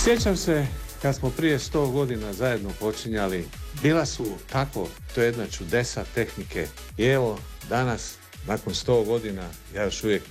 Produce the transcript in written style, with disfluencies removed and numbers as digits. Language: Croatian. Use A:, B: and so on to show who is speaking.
A: Sjećam se kad smo prije 100 godina zajedno počinjali, bila su tako, to je jedna čudesa tehnike i evo danas, nakon 100 godina, ja još uvijek